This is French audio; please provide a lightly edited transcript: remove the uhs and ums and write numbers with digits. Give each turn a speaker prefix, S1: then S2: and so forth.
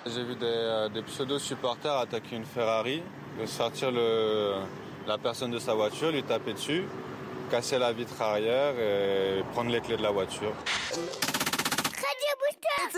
S1: J'ai vu des pseudo-supporters attaquer une Ferrari, sortir la personne de sa voiture, lui taper dessus, casser la vitre arrière et prendre les clés de la voiture.